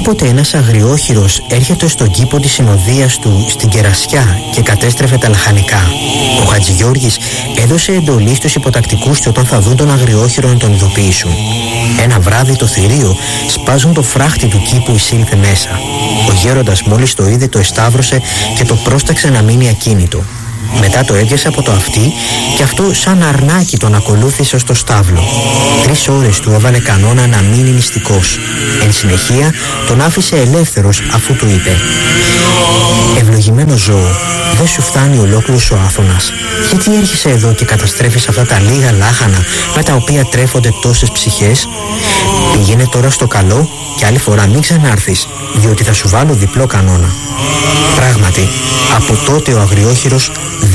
κάποτε ένας αγριόχειρος έρχεται στον κήπο της συνοδείας του στην Κερασιά και κατέστρεφε τα λαχανικά. Ο Χατζηγιώργης έδωσε εντολή στους υποτακτικούς του όταν θα δουν τον αγριόχειρο να τον ειδοποιήσουν. Ένα βράδυ το θηρίο σπάζουν το φράχτη του κήπου εισήλθε μέσα. Ο γέροντας μόλις το είδε το εσταύρωσε και το πρόσταξε να μείνει ακίνητο. Μετά το έβιασε από το αυτί και αυτό σαν αρνάκι τον ακολούθησε στο στάβλο. 3 ώρες του έβαλε κανόνα να μείνει νηστικός. Εν συνεχεία τον άφησε ελεύθερος αφού του είπε: «Ευλογημένο ζώο, δεν σου φτάνει ολόκληρος ο Άθωνας? Γιατί έρχεσαι εδώ και καταστρέφεις αυτά τα λίγα λάχανα με τα οποία τρέφονται τόσες ψυχές? Πήγαινε τώρα στο καλό και άλλη φορά μην ξανάρθεις, διότι θα σου βάλω διπλό κανόνα». Πράγματι, από τότε ο αγριόχειρος